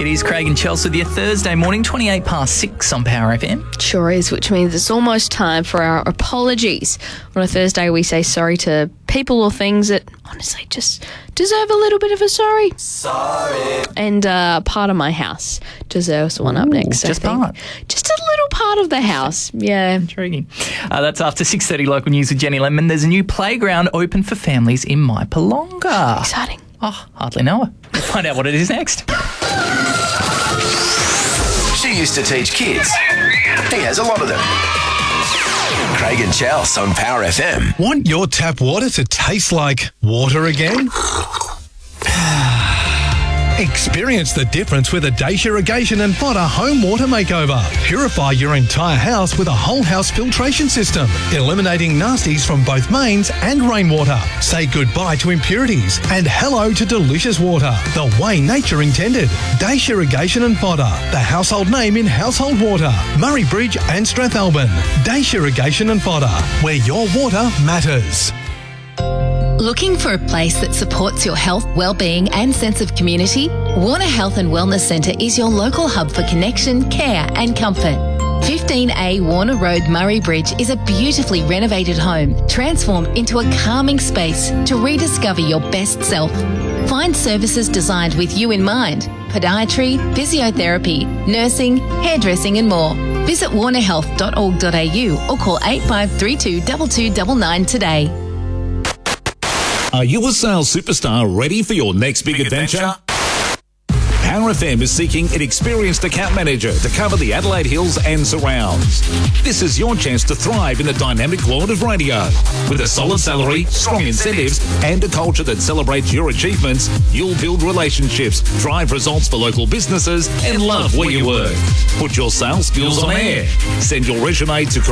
is Craig and Chelsea with your Thursday morning, 28 past 6 on Power FM. Sure is, which means it's almost time for our apologies. On a Thursday, we say sorry to people or things that honestly just deserve a little bit of a sorry. Sorry. And part of my house deserves one up next. Just part? Just a little part of the house, yeah. Intriguing. That's after 6:30 local news with Jenny Lemon. There's a new playground open for families in Mypolonga. Exciting. Oh, hardly know her. We'll find out what it is next. She used to teach kids. He has a lot of them. Craig and Chelsea on Power FM. Want your tap water to taste like water again? Experience the difference with a Dacia Irrigation and Fodder home water makeover. Purify your entire house with a whole house filtration system, eliminating nasties from both mains and rainwater. Say goodbye to impurities and hello to delicious water, the way nature intended. Dacia Irrigation and Fodder, the household name in household water. Murray Bridge and Strathalbyn. Dacia Irrigation and Fodder, where your water matters. Looking for a place that supports your health, well-being and sense of community? Warner Health and Wellness Centre is your local hub for connection, care and comfort. 15A Warner Road, Murray Bridge is a beautifully renovated home transformed into a calming space to rediscover your best self. Find services designed with you in mind: podiatry, physiotherapy, nursing, hairdressing and more. Visit warnerhealth.org.au or call 8532 2299 today. Are you a sales superstar ready for your next big adventure? Power FM is seeking an experienced account manager to cover the Adelaide Hills and surrounds. This is your chance to thrive in the dynamic world of radio. With a solid salary, strong incentives, and a culture that celebrates your achievements, you'll build relationships, drive results for local businesses, and love where you work. Put your sales skills on air. Send your resume to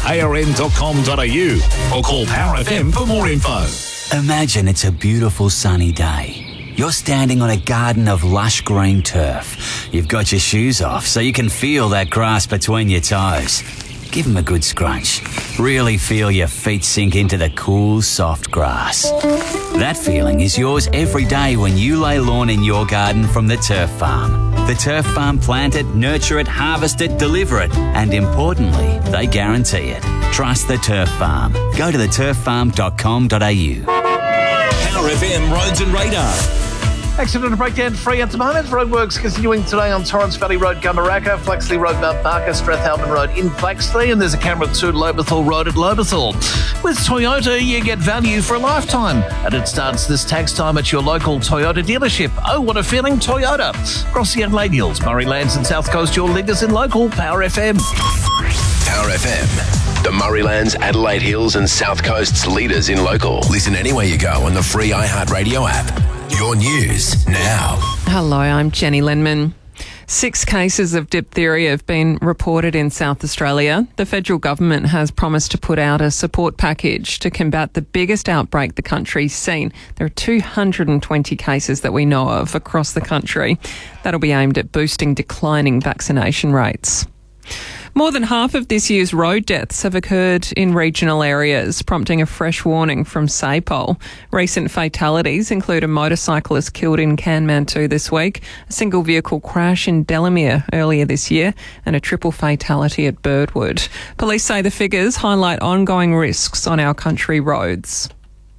careers@arn.com.au or call Power FM for more info. Imagine it's a beautiful sunny day. You're standing on a garden of lush green turf. You've got your shoes off so you can feel that grass between your toes. Give them a good scrunch. Really feel your feet sink into the cool, soft grass. That feeling is yours every day when you lay lawn in your garden from the Turf Farm. The Turf Farm plant it, nurture it, harvest it, deliver it, and importantly, they guarantee it. Trust the Turf Farm. Go to theturffarm.com.au. Power FM Roads and Radar. Accident and breakdown free at the moment. Roadworks continuing today on Torrens Valley Road, Gumaraka, Flaxley Road, Mount Barker, Strathalbyn Road in Flaxley, and there's a camera too, Lobethal Road at Lobethal. With Toyota, you get value for a lifetime, and it starts this tax time at your local Toyota dealership. Oh, what a feeling, Toyota. Across the Adelaide Hills, Murray Lands and South Coast, your leaders in local Power FM. Power FM. The Murraylands, Adelaide Hills and South Coast's leaders in local. Listen anywhere you go on the free iHeartRadio app. Your news now. Hello, I'm Jenny Lenman. 6 cases of diphtheria have been reported in South Australia. The federal government has promised to put out a support package to combat the biggest outbreak the country's seen. There are 220 cases that we know of across the country. That'll be aimed at boosting declining vaccination rates. More than half of this year's road deaths have occurred in regional areas, prompting a fresh warning from SAPOL. Recent fatalities include a motorcyclist killed in Kanmantoo this week, a single vehicle crash in Delamere earlier this year, and a triple fatality at Birdwood. Police say the figures highlight ongoing risks on our country roads.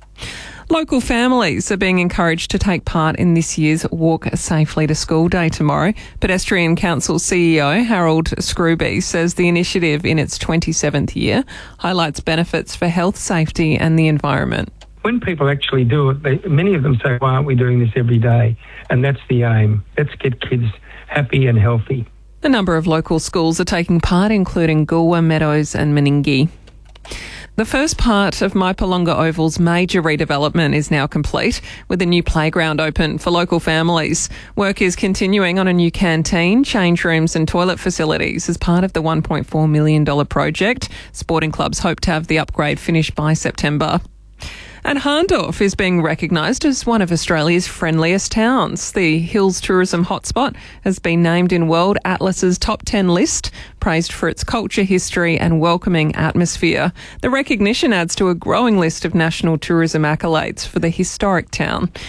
Local families are being encouraged to take part in this year's Walk Safely to School Day tomorrow. Pedestrian Council CEO Harold Scrooby says the initiative in its 27th year highlights benefits for health, safety and the environment. When people actually do it, many of them say, why aren't we doing this every day? And that's the aim. Let's get kids happy and healthy. A number of local schools are taking part, including Goolwa, Meadows and Meningie. The first part of Mypolonga Oval's major redevelopment is now complete, with a new playground open for local families. Work is continuing on a new canteen, change rooms and toilet facilities as part of the $1.4 million project. Sporting clubs hope to have the upgrade finished by September. And Hahndorf is being recognised as one of Australia's friendliest towns. The Hills tourism hotspot has been named in World Atlas's top 10 list, praised for its culture, history and welcoming atmosphere. The recognition adds to a growing list of national tourism accolades for the historic town.